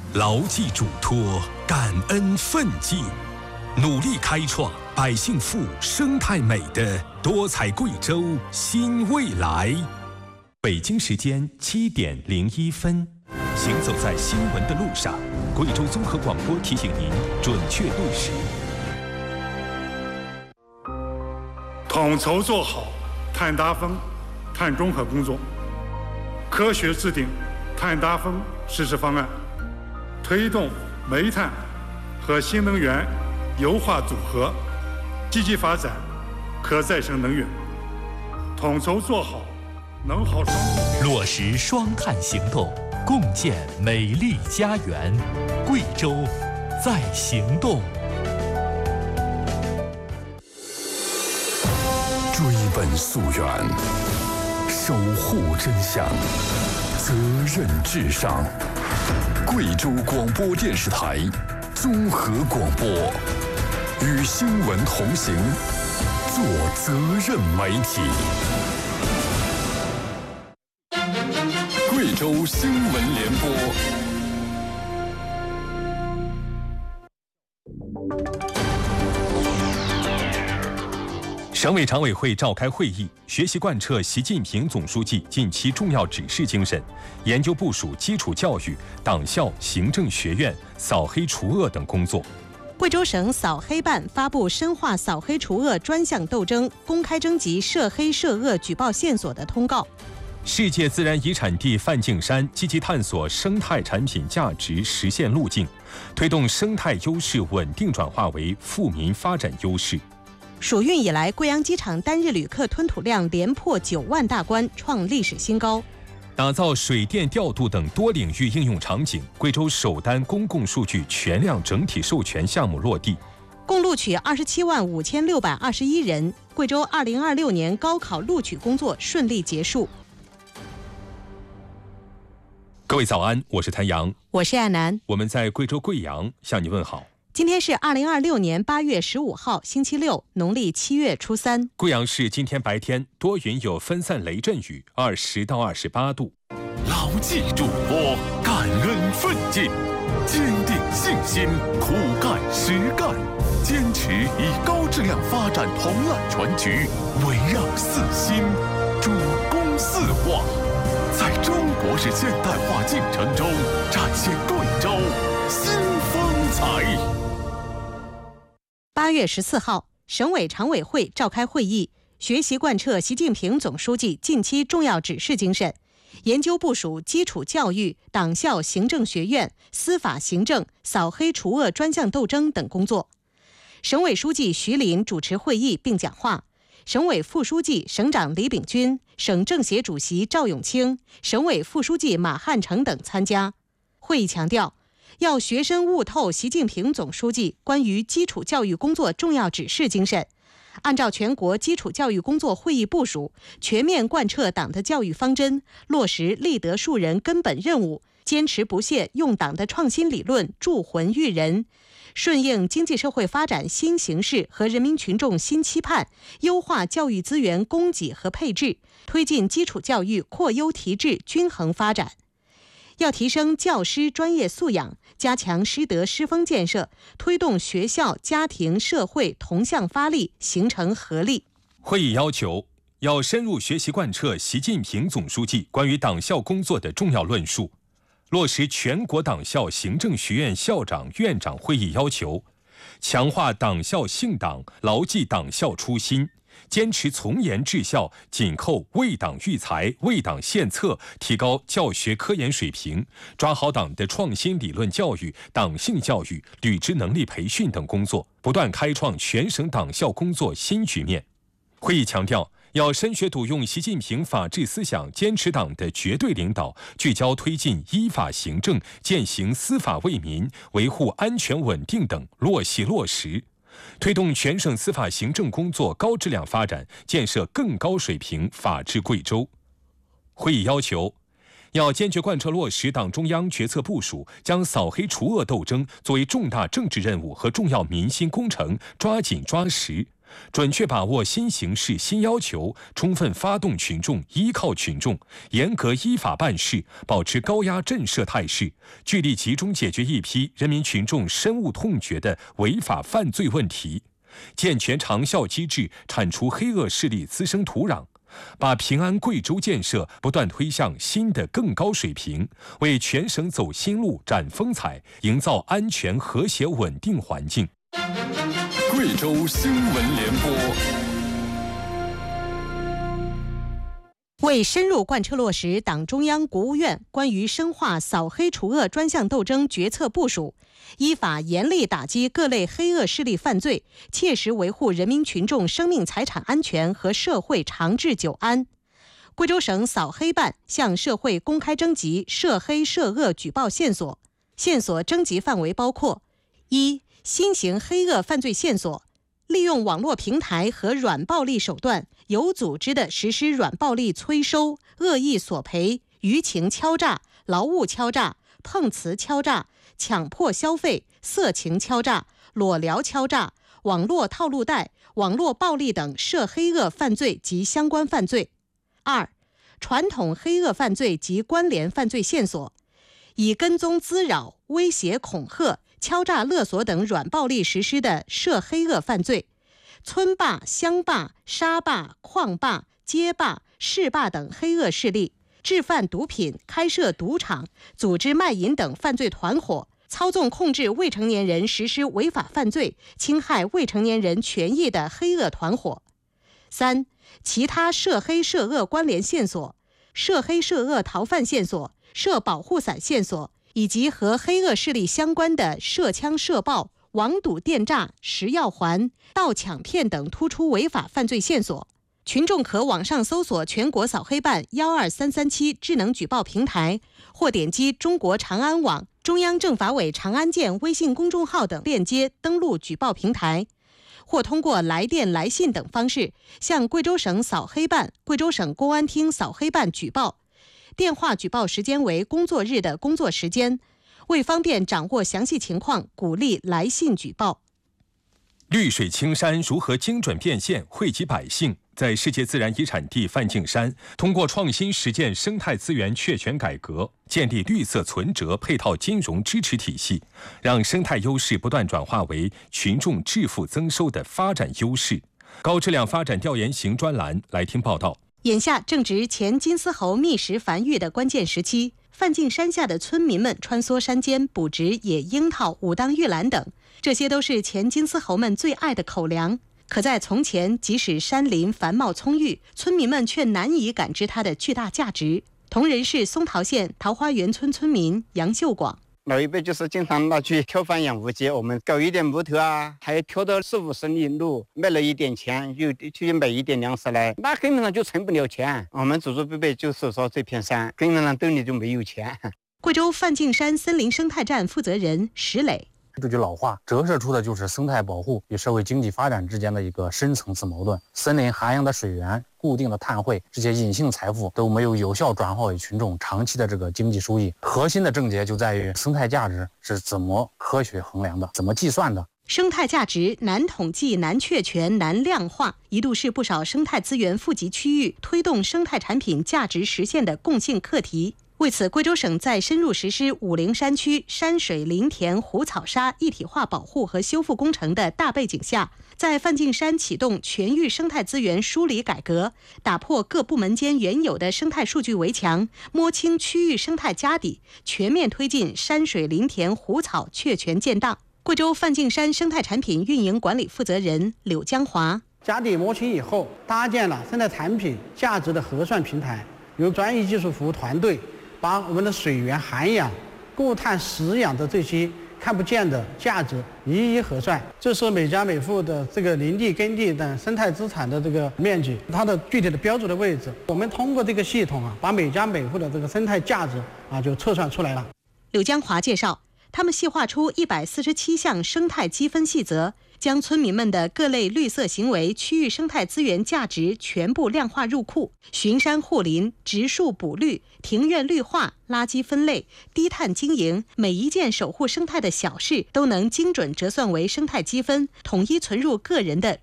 牢记嘱托，感恩奋进，努力开创百姓富、生态美的多彩贵州新未来。北京时间7点01分，行走在新闻的路上，贵州综合广播提醒您准确对时。 统筹做好碳达峰、碳中和工作，科学制定碳达峰实施方案，推动煤炭和新能源优化组合，积极发展可再生能源，统筹做好能耗双控， 落实双碳行动，共建美丽家园。贵州在行动。 追本溯源，守护真相，责任至上。贵州广播电视台综合广播，与新闻同行，做责任媒体。贵州新闻联播。 省委常委会召开会议，学习贯彻习近平总书记近期重要指示精神，研究部署基础教育、党校、行政学院扫黑除恶等工作。 贵州省扫黑办发布深化扫黑除恶专项斗争、公开征集涉黑涉恶举报线索的通告。 世界自然遗产地梵净山积极探索生态产品价值实现路径，推动生态优势稳定转化为富民发展优势。 暑运以来，贵阳机场单日旅客吞吐量连破9万大关，创历史新高。 打造水电调度等多领域应用场景，贵州首单公共数据全量整体授权项目落地， 共录取27万5621人。贵州2026年高考录取工作顺利结束。 各位早安，我是谭阳， 我是亚楠， 我们在贵州贵阳向你问好。 今天是2026年8月15号，星期六，农历7月初3。 贵阳市今天白天多云有分散雷阵雨，20到28度。 牢记嘱托，感恩奋进，坚定信心，苦干实干，坚持以高质量发展统揽全局，围绕四新，主攻四化，在中国式现代化进程中展现贵州新风采。 8月14号，省委常委会召开会议，学习贯彻习近平总书记近期重要指示精神，研究部署基础教育、党校、行政学院、司法行政、扫黑除恶专项斗争等工作。省委书记徐林主持会议并讲话，省委副书记、省长李炳军、省政协主席赵永清、省委副书记马汉成等参加。会议强调，要学深悟透习近平总书记关于基础教育工作重要指示精神，按照全国基础教育工作会议部署，全面贯彻党的教育方针，落实立德树人根本任务，坚持不懈用党的创新理论铸魂育人，顺应经济社会发展新形势和人民群众新期盼，优化教育资源供给和配置，推进基础教育扩优提质均衡发展。要提升教师专业素养，加强师德师风建设，推动学校、家庭、社会同向发力，形成合力。 会议要求，要深入学习贯彻习近平总书记关于党校工作的重要论述，落实全国党校行政学院校长、院长会议要求，强化党校信党，牢记党校初心，坚持从严治校，紧扣为党育才、为党献策，提高教学科研水平，抓好党的创新理论教育、党性教育、履职能力培训等工作，不断开创全省党校工作新局面。会议强调，要深学笃用习近平法治思想，坚持党的绝对领导，聚焦推进依法行政、践行司法为民、维护安全稳定等落细落实，推动全省司法行政工作高质量发展，建设更高水平法治贵州。会议要求，要坚决贯彻落实党中央决策部署，将扫黑除恶斗争作为重大政治任务和重要民心工程抓紧抓实， 准确把握新形势新要求，充分发动群众，依靠群众，严格依法办事，保持高压震慑态势，聚力集中解决一批人民群众深恶痛绝的违法犯罪问题，健全长效机制，铲除黑恶势力滋生土壤，把平安贵州建设不断推向新的更高水平，为全省走新路展风采，营造安全和谐稳定环境。 贵州新闻联播。 为深入贯彻落实党中央、国务院关于深化扫黑除恶专项斗争决策部署，依法严厉打击各类黑恶势力犯罪，切实维护人民群众生命财产安全和社会长治久安，贵州省扫黑办向社会公开征集涉黑涉恶举报线索，线索征集范围包括：一、新型黑恶犯罪线索，利用网络平台和软暴力手段，有组织地实施软暴力催收、恶意索赔、舆情敲诈、劳务敲诈、碰瓷敲诈、强迫消费、色情敲诈、裸聊敲诈、网络套路贷、网络暴力等涉黑恶犯罪及相关犯罪。二、传统黑恶犯罪及关联犯罪线索，以跟踪滋扰、威胁恐吓、敲诈勒索等软暴力实施的涉黑恶犯罪，村霸、乡霸、沙霸、矿霸、街霸、市霸等黑恶势力，制贩毒品、开设赌场、组织卖淫等犯罪团伙，操纵控制未成年人实施违法犯罪、侵害未成年人权益的黑恶团伙。三、其他涉黑涉恶关联线索，涉黑涉恶逃犯线索、涉保护伞线索，以及和黑恶势力相关的涉枪涉爆、网赌电诈、食药环、盗抢骗等突出违法犯罪线索。群众可网上搜索全国扫黑办12337智能举报平台，或点击中国长安网、中央政法委长安建微信公众号等链接登录举报平台，或通过来电、来信等方式向贵州省扫黑办、贵州省公安厅扫黑办举报。电话举报时间为工作日的工作时间。为方便掌握详细情况，鼓励来信举报。 绿水青山如何精准变现，惠及百姓？在世界自然遗产地梵净山，通过创新实践生态资源确权改革，建立绿色存折配套金融支持体系，让生态优势不断转化为群众致富增收的发展优势。高质量发展调研型专栏来听报道。 眼下正值前金丝猴觅食繁育的关键时期，梵净山下的村民们穿梭山间捕食野樱桃、武当玉兰等，这些都是前金丝猴们最爱的口粮。可在从前，即使山林繁茂葱郁，村民们却难以感知它的巨大价值。同仁市松桃县桃花源村村民杨秀广。 老一辈就是经常拿去挑贩养无机，我们搞一点木头啊，还有挑到4-50里路，卖了一点钱，又去买一点粮食来，那根本上就存不了钱。我们祖祖辈辈就是说这片山根本上兜里就没有钱。 贵州梵净山森林生态站负责人石磊。 这句老话折射出的就是生态保护与社会经济发展之间的一个深层次矛盾。森林涵养的水源、固定的碳汇，这些隐性财富都没有有效转化为群众长期的这个经济收益。核心的症结就在于生态价值是怎么科学衡量的，怎么计算的。 生态价值难统计、难确权、难量化，一度是不少生态资源富集区域推动生态产品价值实现的共性课题。为此，贵州省在深入实施武陵山区山水林田湖草沙一体化保护和修复工程的大背景下，在梵净山启动全域生态资源梳理改革，打破各部门间原有的生态数据围墙，摸清区域生态家底，全面推进山水林田湖草确权建档。贵州梵净山生态产品运营管理负责人柳江华。 家底摸清以后，搭建了生态产品价值的核算平台，由专业技术服务团队把我们的水源涵养、固碳实养的这些看不见的价值一一核算。这是每家每户的这个林地、耕地等生态资产的这个面积，它的具体的标注的位置。我们通过这个系统把每家每户的这个生态价值就测算出来了。 柳江华介绍，他们细化出147项生态积分细则，将村民们的各类绿色行为、区域生态资源价值全部量化入库，巡山护林、植树补绿、庭院绿化、垃圾分类、低碳经营，每一件守护生态的小事都能精准折算为生态积分，统一存入个人的